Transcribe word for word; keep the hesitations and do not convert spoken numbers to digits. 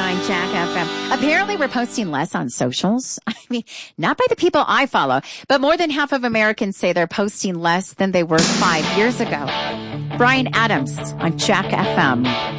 on Jack F M. Apparently, we're posting less on socials. I mean, not by the people I follow, but more than half of Americans say they're posting less than they were five years ago. Brian Adams on Jack F M.